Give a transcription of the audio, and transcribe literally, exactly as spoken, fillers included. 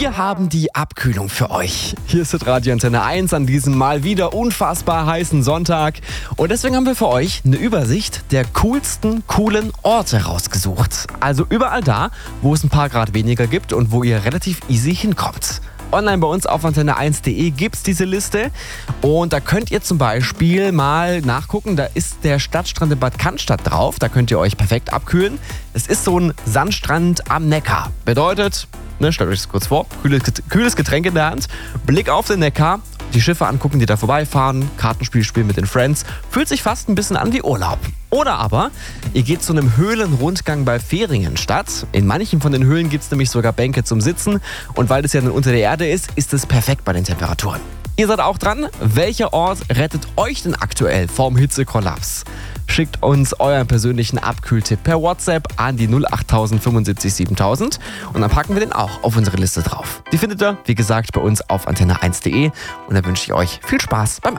Wir haben die Abkühlung für euch. Hier ist Radio Antenne eins an diesem mal wieder unfassbar heißen Sonntag. Und deswegen haben wir für euch eine Übersicht der coolsten, coolen Orte rausgesucht. Also überall da, wo es ein paar Grad weniger gibt und wo ihr relativ easy hinkommt. Online bei uns auf antenne eins punkt de gibt es diese Liste und da könnt ihr zum Beispiel mal nachgucken, da ist der Stadtstrand in Bad Cannstatt drauf, da könnt ihr euch perfekt abkühlen. Es ist so ein Sandstrand am Neckar. Bedeutet, ne, stellt euch das kurz vor, kühles, kühles Getränk in der Hand, Blick auf den Neckar, die Schiffe angucken, die da vorbeifahren, Kartenspiel spielen mit den Friends, fühlt sich fast ein bisschen an wie Urlaub. Oder aber, ihr geht zu einem Höhlenrundgang bei Fehringen-Stadt. In manchen von den Höhlen gibt es nämlich sogar Bänke zum Sitzen. Und weil das ja dann unter der Erde ist, ist es perfekt bei den Temperaturen. Ihr seid auch dran. Welcher Ort rettet euch denn aktuell vorm Hitzekollaps? Schickt uns euren persönlichen Abkühltipp per WhatsApp an die null acht null null sieben sieben siebentausend und dann packen wir den auch auf unsere Liste drauf. Die findet ihr, wie gesagt, bei uns auf antenne eins punkt de und dann wünsche ich euch viel Spaß beim